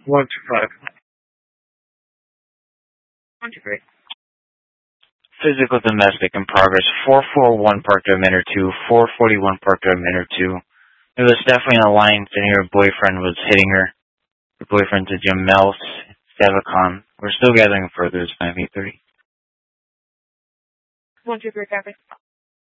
125. 123. Physical domestic in progress. 441 Park Drive, Minor 2. 441 Park Drive, Minor 2. It was definitely an alliance, and her boyfriend was hitting her. Her boyfriend's a Jamel Stavacon. We're still gathering further. It's 5830. 123, copy.